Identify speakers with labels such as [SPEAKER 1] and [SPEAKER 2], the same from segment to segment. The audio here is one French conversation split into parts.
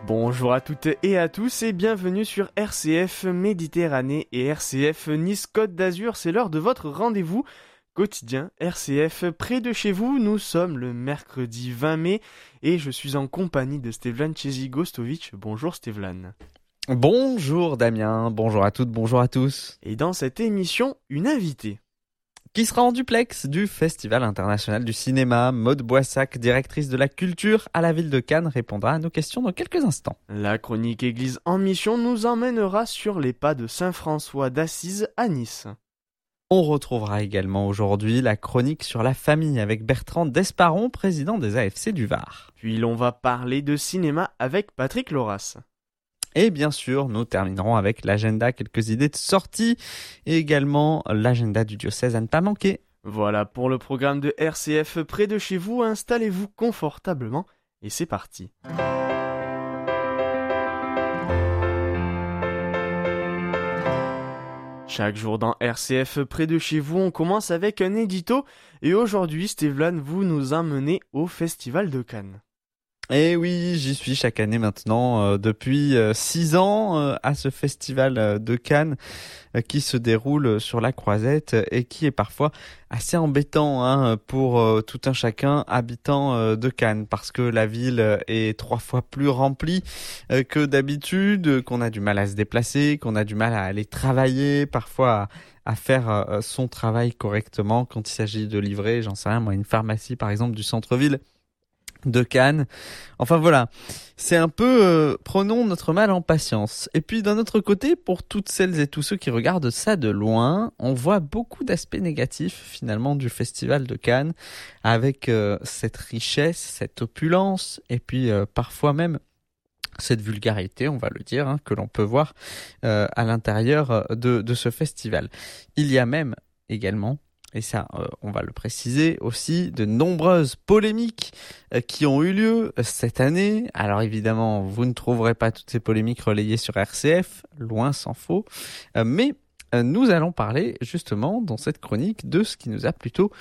[SPEAKER 1] Bonjour à toutes et à tous et bienvenue sur RCF Méditerranée et RCF Nice Côte d'Azur. C'est l'heure de votre rendez-vous quotidien RCF près de chez vous. Nous sommes le mercredi 20 mai et je suis en compagnie de Stevlan Cesi-Gostovic. Bonjour Stevlan.
[SPEAKER 2] Bonjour Damien, bonjour à toutes, bonjour à tous.
[SPEAKER 1] Et dans cette émission, une invitée.
[SPEAKER 2] Qui sera en duplex du Festival international du cinéma. Maude Boissac, directrice de la culture à la ville de Cannes, répondra à nos questions dans quelques instants.
[SPEAKER 1] La chronique Église en mission nous emmènera sur les pas de Saint François d'Assise à Nice.
[SPEAKER 2] On retrouvera également aujourd'hui la chronique sur la famille avec Bertrand Desparon, président des AFC du Var.
[SPEAKER 1] Puis l'on va parler de cinéma avec Patrick Loras.
[SPEAKER 2] Et bien sûr, nous terminerons avec l'agenda, quelques idées de sortie et également l'agenda du diocèse à ne pas manquer.
[SPEAKER 1] Voilà pour le programme de RCF près de chez vous. Installez-vous confortablement et c'est parti. Chaque jour dans RCF près de chez vous, on commence avec un édito. Et aujourd'hui, Stevlan, vous nous emmenez au Festival de Cannes.
[SPEAKER 2] Et oui, j'y suis chaque année maintenant, depuis 6 ans, à ce festival de Cannes qui se déroule sur la Croisette et qui est parfois assez embêtant pour tout un chacun habitant de Cannes, parce que la ville est 3 fois plus remplie que d'habitude, qu'on a du mal à se déplacer, qu'on a du mal à aller travailler, parfois à faire son travail correctement quand il s'agit de livrer, j'en sais rien moi, une pharmacie par exemple du centre-ville de Cannes. Enfin voilà, c'est un peu prenons notre mal en patience. Et puis d'un autre côté, pour toutes celles et tous ceux qui regardent ça de loin, on voit beaucoup d'aspects négatifs finalement du Festival de Cannes, avec cette richesse, cette opulence, et puis parfois même cette vulgarité, on va le dire, que l'on peut voir à l'intérieur de ce festival. Il y a même également, et ça, on va le préciser aussi, de nombreuses polémiques qui ont eu lieu cette année. Alors évidemment, vous ne trouverez pas toutes ces polémiques relayées sur RCF, loin s'en faut, mais nous allons parler justement dans cette chronique de ce qui nous a plutôt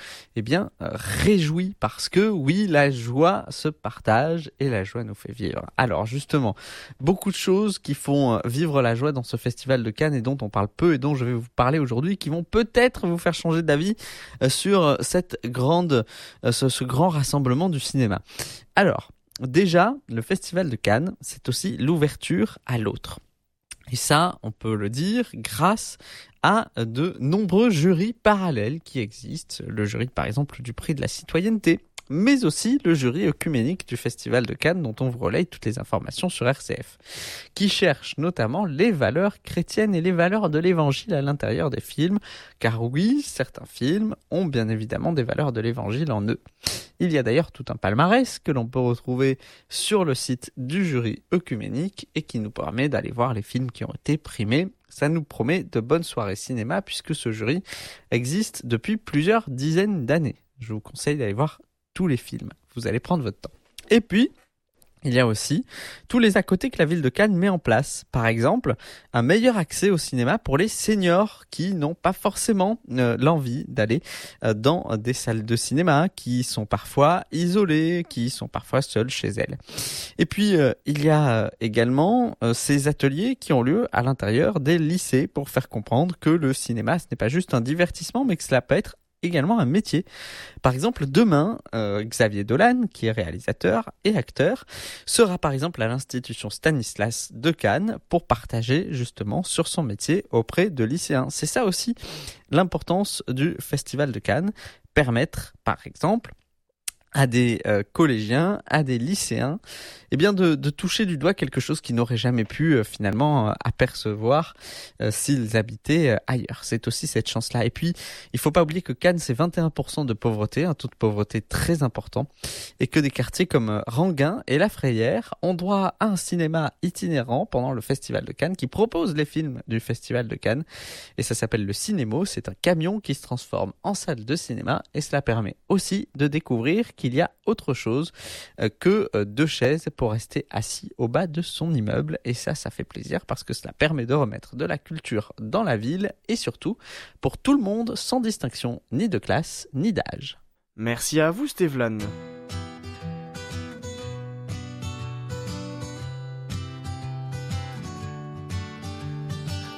[SPEAKER 2] réjoui, parce que oui, la joie se partage et la joie nous fait vivre. Alors justement, beaucoup de choses qui font vivre la joie dans ce festival de Cannes et dont on parle peu et dont je vais vous parler aujourd'hui, qui vont peut-être vous faire changer d'avis sur ce grand rassemblement du cinéma. Alors déjà, le festival de Cannes, c'est aussi l'ouverture à l'autre. Et ça, on peut le dire grâce à de nombreux jurys parallèles qui existent. Le jury, par exemple, du prix de la citoyenneté, mais aussi le jury œcuménique du Festival de Cannes, dont on vous relaye toutes les informations sur RCF, qui cherche notamment les valeurs chrétiennes et les valeurs de l'évangile à l'intérieur des films, car oui, certains films ont bien évidemment des valeurs de l'évangile en eux. Il y a d'ailleurs tout un palmarès que l'on peut retrouver sur le site du jury œcuménique et qui nous permet d'aller voir les films qui ont été primés. Ça nous promet de bonnes soirées cinéma puisque ce jury existe depuis plusieurs dizaines d'années. Je vous conseille d'aller voir tous les films. Vous allez prendre votre temps. Et puis, il y a aussi tous les à côté que la ville de Cannes met en place. Par exemple, un meilleur accès au cinéma pour les seniors qui n'ont pas forcément l'envie d'aller dans des salles de cinéma, qui sont parfois isolées, qui sont parfois seules chez elles. Et puis, il y a également ces ateliers qui ont lieu à l'intérieur des lycées pour faire comprendre que le cinéma, ce n'est pas juste un divertissement, mais que cela peut être également un métier. Par exemple, demain, Xavier Dolan, qui est réalisateur et acteur, sera par exemple à l'institution Stanislas de Cannes pour partager justement sur son métier auprès de lycéens. C'est ça aussi l'importance du Festival de Cannes, permettre par exemple à des collégiens, à des lycéens, de toucher du doigt quelque chose qu'ils n'auraient jamais pu finalement apercevoir s'ils habitaient ailleurs. C'est aussi cette chance-là. Et puis, il faut pas oublier que Cannes, c'est 21% de pauvreté, un taux de pauvreté très important, et que des quartiers comme Ranguin et La Frayère ont droit à un cinéma itinérant pendant le Festival de Cannes qui propose les films du Festival de Cannes. Et ça s'appelle le Cinémo. C'est un camion qui se transforme en salle de cinéma et cela permet aussi de découvrir qu'il y a autre chose que 2 chaises pour rester assis au bas de son immeuble. Et ça fait plaisir parce que cela permet de remettre de la culture dans la ville et surtout pour tout le monde sans distinction ni de classe ni d'âge.
[SPEAKER 1] Merci à vous Stevlan.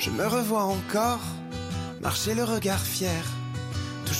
[SPEAKER 3] Je me revois encore marcher le regard fier